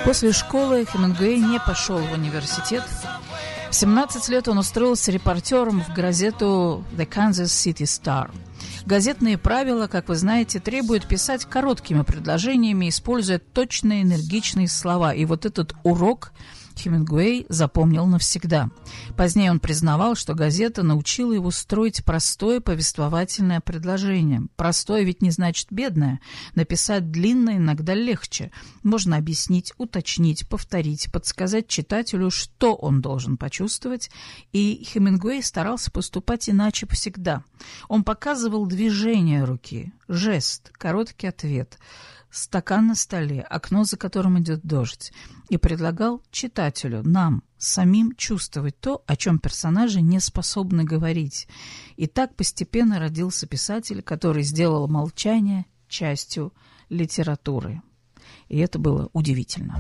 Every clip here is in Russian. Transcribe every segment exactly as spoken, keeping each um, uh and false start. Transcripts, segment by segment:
После школы Хемингуэй не пошел в университет. В семнадцать лет он устроился репортером в газету The Kansas City Star. Газетные правила, как вы знаете, требуют писать короткими предложениями, используя точные, энергичные слова. И вот этот урок Хемингуэй запомнил навсегда. Позднее он признавал, что газета научила его строить простое повествовательное предложение. Простое ведь не значит бедное. Написать длинное иногда легче. Можно объяснить, уточнить, повторить, подсказать читателю, что он должен почувствовать. И Хемингуэй старался поступать иначе всегда. Он показывал движение руки, жест, короткий ответ, стакан на столе, окно, за которым идет дождь, и предлагал читателю, нам, самим чувствовать то, о чем персонажи не способны говорить. И так постепенно родился писатель, который сделал молчание частью литературы. И это было удивительно.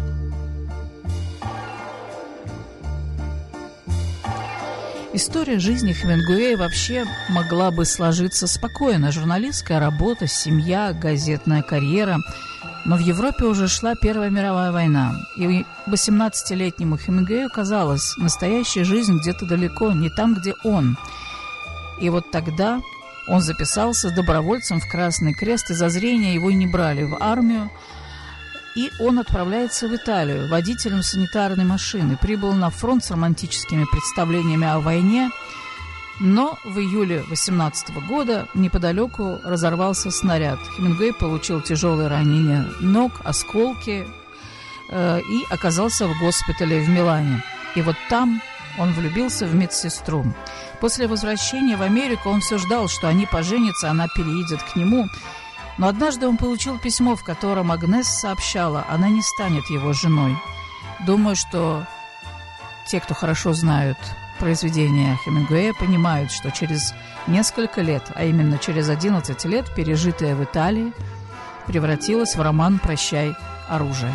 История жизни Хемингуэя вообще могла бы сложиться спокойно. Журналистская работа, семья, газетная карьера. Но в Европе уже шла Первая мировая война. И восемнадцатилетнему Хемингуэю казалось, настоящая жизнь где-то далеко, не там, где он. И вот тогда он записался добровольцем в Красный Крест, из-за зрения его не брали в армию. И он отправляется в Италию водителем санитарной машины. Прибыл на фронт с романтическими представлениями о войне, но в июле восемнадцатого года неподалеку разорвался снаряд. Хемингуэй получил тяжелые ранения ног, осколки э, и оказался в госпитале в Милане. И вот там он влюбился в медсестру. После возвращения в Америку он все ждал, что они поженятся, она переедет к нему. Но однажды он получил письмо, в котором Агнес сообщала, она не станет его женой. Думаю, что те, кто хорошо знают произведения Хемингуэя, понимают, что через несколько лет, а именно через одиннадцать лет, пережитое в Италии превратилось в роман «Прощай, оружие».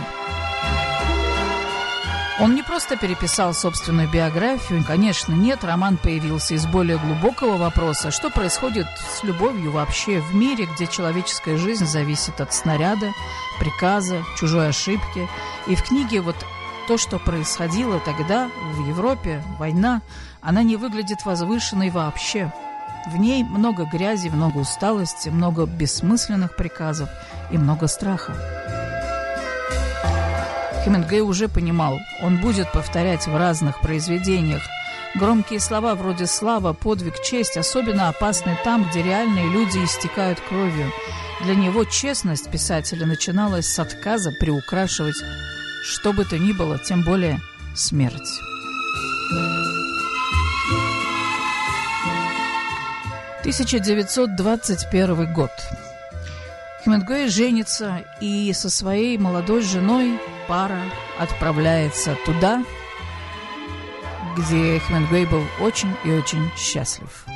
Он не просто переписал собственную биографию, конечно, нет, роман появился из более глубокого вопроса, что происходит с любовью вообще в мире, где человеческая жизнь зависит от снаряда, приказа, чужой ошибки. И в книге вот то, что происходило тогда в Европе, война, она не выглядит возвышенной вообще. В ней много грязи, много усталости, много бессмысленных приказов и много страха. Хемингуэй уже понимал, он будет повторять в разных произведениях. Громкие слова вроде «слава», «подвиг», «честь» особенно опасны там, где реальные люди истекают кровью. Для него честность писателя начиналась с отказа приукрашивать что бы то ни было, тем более смерть. тысяча девятьсот двадцать первый год. Хемингуэй женится, и со своей молодой женой пара отправляется туда, где Хемингуэй был очень и очень счастлив.